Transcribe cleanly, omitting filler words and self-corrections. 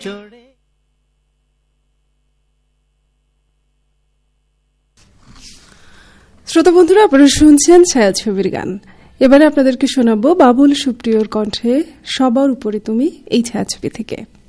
শ্রোতা বন্ধুরা, আপনারা শুনছেন ছায়াছবির গান। এবারে আপনাদেরকে শোনাবো বাবুল সুপ্রিয়র কণ্ঠে সবার উপরে তুমি, এই ছায়াছবি থেকে।